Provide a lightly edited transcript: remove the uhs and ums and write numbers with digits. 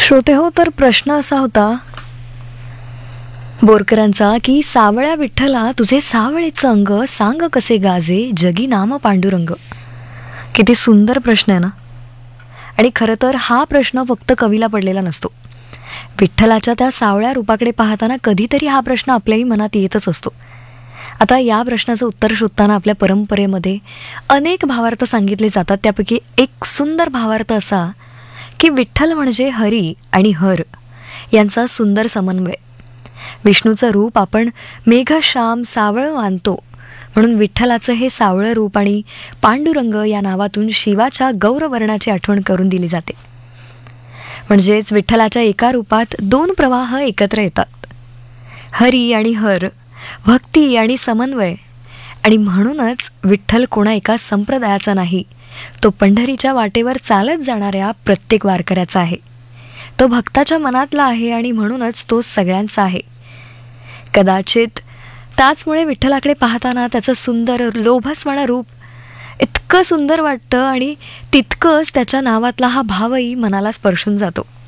श्रोते हो, तर प्रश्न असा होता बोरकरांचा की सावळ्या विठ्ठला तुझे सावळेचं अंग, सांग कसे गाजे जगी नाम पांडुरंग. किती सुंदर प्रश्न आहे ना. आणि खरं तर हा प्रश्न फक्त कवीला पडलेला नसतो. विठ्ठलाच्या त्या सावळ्या रूपाकडे पाहताना कधीतरी हा प्रश्न आपल्याही मनात येतच असतो. आता या प्रश्नाचं उत्तर शोधताना आपल्या परंपरेमध्ये अनेक भावार्थ सांगितले जातात. त्यापैकी एक सुंदर भावार्थ असा की विठ्ठल म्हणजे हरी आणि हर यांचा सुंदर समन्वय. विष्णूचं रूप आपण मेघश्याम सावळं मानतो, म्हणून विठ्ठलाचं हे सावळं रूप आणि पांडुरंग या नावातून शिवाच्या गौरवर्णाची आठवण करून दिली जाते. म्हणजेच विठ्ठलाच्या एका रूपात दोन प्रवाह एकत्र येतात, हरी आणि हर, भक्ती आणि समन्वय. आणि म्हणूनच विठ्ठल कोणा एका संप्रदायाचा नाही, तो पंढरीच्या वाटेवर चालत जाणाऱ्या प्रत्येक वारकऱ्याचा आहे. तो भक्ताच्या मनातला आहे आणि म्हणूनच तो सगळ्यांचा आहे. कदाचित त्याचमुळे विठ्ठलाकडे पाहताना त्याचं सुंदर लोभसवाणं रूप इतकं सुंदर वाटतं आणि तितकंच त्याच्या नावातला हा भावही मनाला स्पर्शून जातो.